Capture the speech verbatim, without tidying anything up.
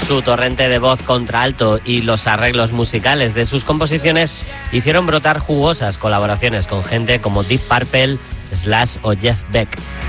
Su torrente de voz contralto y los arreglos musicales de sus composiciones hicieron brotar jugosas colaboraciones con gente como Deep Purple, Slash o Jeff Beck.